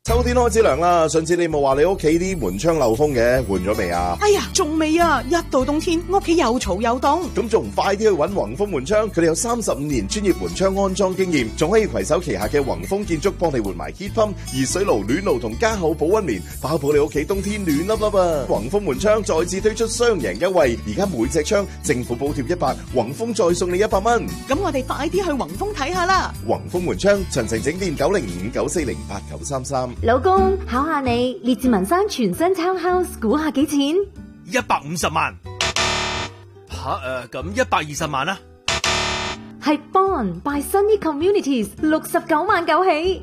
秋天開始涼啦，上次你冇話你屋企啲門窗漏風嘅，換咗未啊？ 哎呀，仲未啊！一到冬天，屋企又嘈又凍。 咁仲唔快啲去揾宏豐門窗？佢哋有35年專業門窗安裝經驗，仲可以攜手旗下嘅宏豐建築幫你換埋 heat pump、熱水爐、暖爐同加厚保溫棉，包保你屋企冬天暖粒粒啊！宏豐門窗再次推出雙贏優惠，而家每隻窗政府補貼100，宏豐再送你100蚊。 咁我哋快啲去宏豐睇下啦！ 宏豐門窗詳情整電9059408933。 老公，考下你，列治文山全新 townhouse 估下幾錢 ？150萬。咁120萬啦。 係 Bond by Sunny Communities 69萬9起。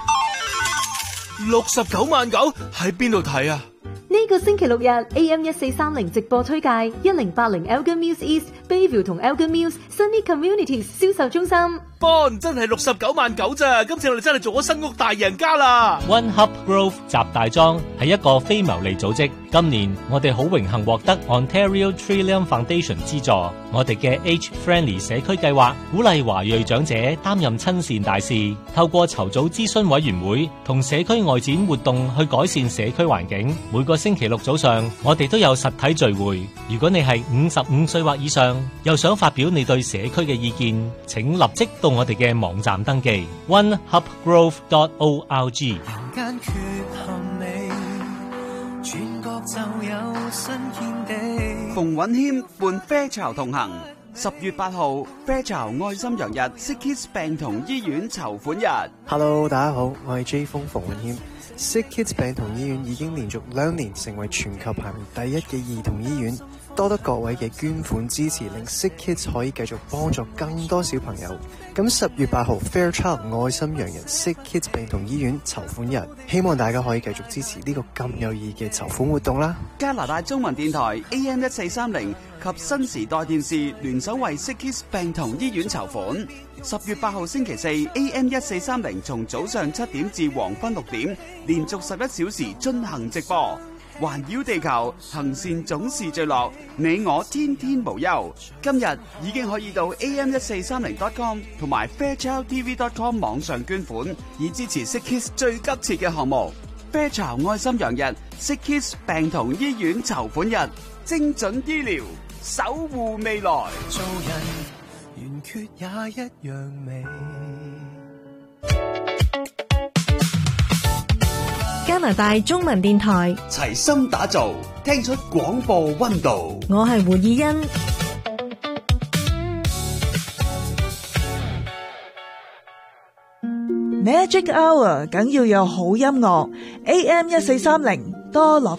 69萬9喺邊度睇啊？ 呢個星期六日 AM1430 直播推介1080 Elgin Mills East Bayview 同 Elgin Mills Sunny Communities 銷售中心。 Bond 真係69萬9咋，今次我哋真係做咗新屋大贏家啦。 One Hub Grove 集大莊係一個非牟利組織，今年我哋好榮幸獲得 Ontario Trillium Foundation 資助，我哋嘅 Age Friendly 社區計劃鼓勵華裔長者擔任親善大使，透過籌組諮詢委員會同社區外展活動去改善社區環境。每個星期六早上我哋都有實體聚會，如果你係55歲或以上，又想發表你對社區嘅意見，請立即到我哋嘅網站登記 onehubgrove.org。 人間缺陷你，轉角就有新天地。 馮允謙伴啡巢同行，10月8號啡巢愛心洋日 SickKids 病童醫院籌款日。 Hello， 大家好，我係 J 風馮允謙。SickKids 病童醫院已經連續2年成為全球排名第1嘅兒童醫院，多得各位嘅捐款支持，令 SickKids 可以繼續幫助更多小朋友。咁10月8號 Fairchild 愛心洋日 SickKids 病童醫院籌款日，希望大家可以繼續支持呢個咁有意義嘅籌款活動啦。 加拿大中文電台 AM1430及新時代電視聯手為 SickKids 病童醫院籌款。10月8號星期四 AM1430從早上7點至黃昏6點，連續11小時進行直播。環繞地球，行善總是最樂，你我天天無憂。今日已經可以到 am1430.com 同埋 fairchildtv.com 網上捐款，以支持 SickKids 最急切嘅項目。啡巢愛心洋日 SickKids 病童醫院籌款日，精準醫療，守護未來。 做人圓缺也一樣美。 加拿大中文電台齊心打造，聽出廣播溫度。 我係胡以欣。 Magic Hour 梗要有好音樂 ，AM1430多樂。